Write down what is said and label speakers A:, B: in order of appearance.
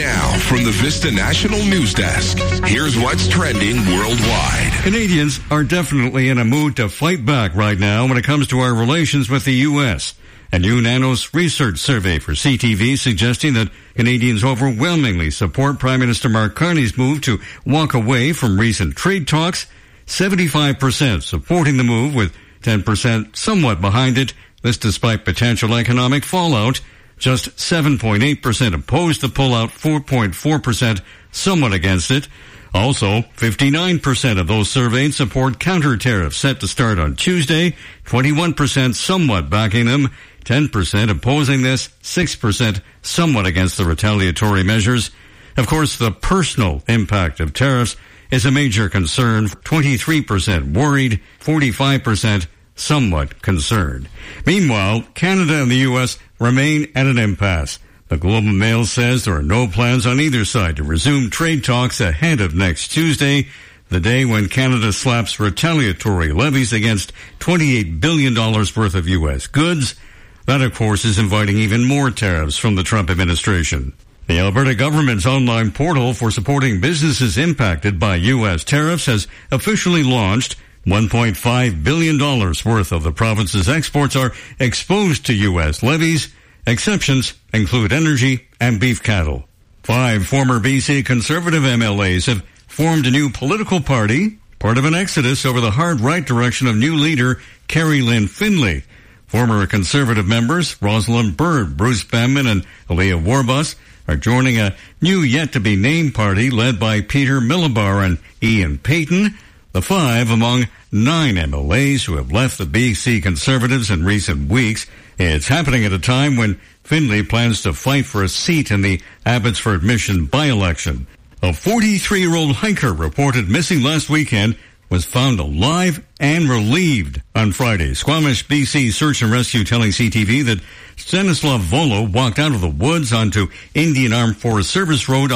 A: Now, from the Vista National News Desk, here's what's trending worldwide.
B: Canadians are definitely in a mood to fight back right now when it comes to our relations with the U.S. A new Nanos research survey for CTV suggesting that Canadians overwhelmingly support Prime Minister Mark Carney's move to walk away from recent trade talks. 75% supporting the move, with 10% somewhat behind it. This despite potential economic fallout. Just 7.8% opposed the pullout, 4.4% somewhat against it. Also, 59% of those surveyed support counter tariffs set to start on Tuesday, 21% somewhat backing them, 10% opposing this, 6% somewhat against the retaliatory measures. Of course, the personal impact of tariffs is a major concern. 23% worried, 45% somewhat concerned. Meanwhile, Canada and the U.S. remain at an impasse. The Globe and Mail says there are no plans on either side to resume trade talks ahead of next Tuesday, the day when Canada slaps retaliatory levies against $28 billion worth of U.S. goods. That, of course, is inviting even more tariffs from the Trump administration. The Alberta government's online portal for supporting businesses impacted by U.S. tariffs has officially launched. $1.5 billion worth of the province's exports are exposed to U.S. levies. Exceptions include energy and beef cattle. 5 former BC Conservative MLAs have formed a new political party, part of an exodus over the hard right direction of new leader Kerry Lynn Findlay. Former Conservative members Rosalind Byrd, Bruce Bamman, and Aaliyah Warbus are joining a new yet-to-be-named party led by Peter Millibar and Ian Payton. The 5 among 9 MLAs who have left the BC Conservatives in recent weeks. It's happening at a time when Findlay plans to fight for a seat in the Abbotsford Mission by-election. A 43-year-old hiker reported missing last weekend was found alive and relieved on Friday. Squamish, BC Search and Rescue telling CTV that Stanislav Volo walked out of the woods onto Indian Armed Forces Service Road